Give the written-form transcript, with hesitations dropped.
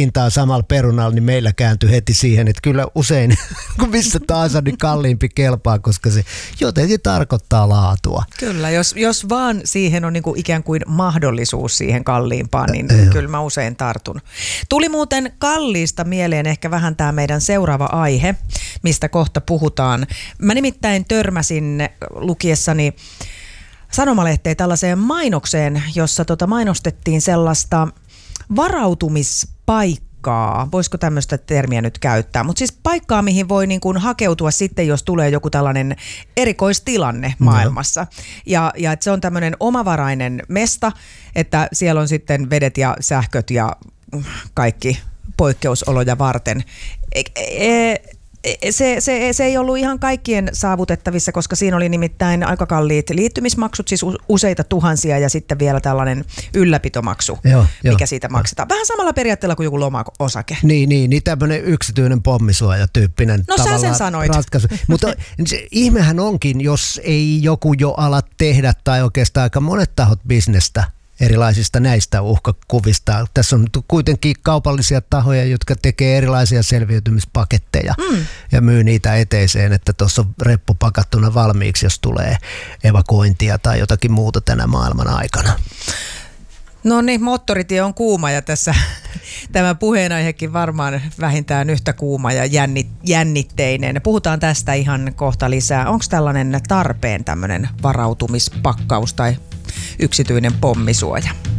hintaa samalla perunalla, niin meillä kääntyi heti siihen, että kyllä usein kun missä tahansa niin kalliimpi kelpaa, koska se jotenkin tarkoittaa laatua. Kyllä, jos vaan siihen on niin kuin ikään kuin mahdollisuus siihen kalliimpaan, niin kyllä mä usein tartun. Tuli muuten kalliista mieleen ehkä vähän tämä meidän seuraava aihe, mistä kohta puhutaan. Mä nimittäin törmäsin lukiessani sanomalehteen tällaiseen mainokseen, jossa mainostettiin sellaista varautumispaikkaa. Voisiko tämmöistä termiä nyt käyttää? Mutta siis paikkaa, mihin voi niin kuin hakeutua sitten, jos tulee joku tällainen erikoistilanne maailmassa. Ja että se on tämmöinen omavarainen mesta, että siellä on sitten vedet ja sähköt ja kaikki poikkeusoloja varten. Se ei ollut ihan kaikkien saavutettavissa, koska siinä oli nimittäin aika kalliit liittymismaksut, siis useita tuhansia ja sitten vielä tällainen ylläpitomaksu, mikä siitä maksetaan. Vähän samalla periaatteella kuin joku loma-osake. Niin tämmöinen yksityinen pommisuojatyyppinen tavallaan sä sen sanoit. Ratkaisu. Mutta se ihmehän onkin, jos ei joku jo ala tehdä tai oikeastaan aika monet tahot bisnestä erilaisista näistä uhkakuvista. Tässä on kuitenkin kaupallisia tahoja, jotka tekee erilaisia selviytymispaketteja ja myy niitä eteiseen, että tuossa on reppu pakattuna valmiiksi, jos tulee evakuointia tai jotakin muuta tänä maailman aikana. No niin, moottoritie on kuuma ja tässä tämä puheenaihekin varmaan vähintään yhtä kuuma ja jännitteinen. Puhutaan tästä ihan kohta lisää. Onko tällainen tarpeen tämmöinen varautumispakkaus tai yksityinen pommisuoja?